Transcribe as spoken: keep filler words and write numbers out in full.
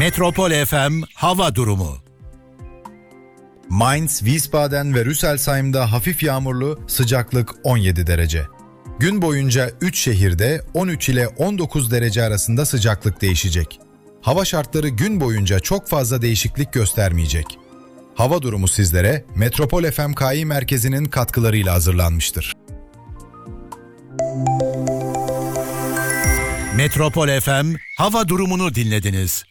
Metropol F M hava durumu. Mainz, Wiesbaden ve Rüsselsheim'da hafif yağmurlu, sıcaklık on yedi derece. Gün boyunca üç şehirde on üç ile on dokuz derece arasında sıcaklık değişecek. Hava şartları gün boyunca çok fazla değişiklik göstermeyecek. Hava durumu sizlere Metropol F M K İ Merkezi'nin katkılarıyla hazırlanmıştır. Metropol F M hava durumunu dinlediniz.